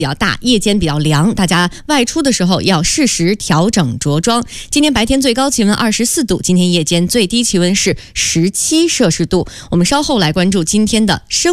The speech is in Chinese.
比较大，夜间比较凉，大家外出的时候要适时调整着装。今天白天最高气温24度，今天夜间最低气温是17摄氏度。我们稍后来关注今天的生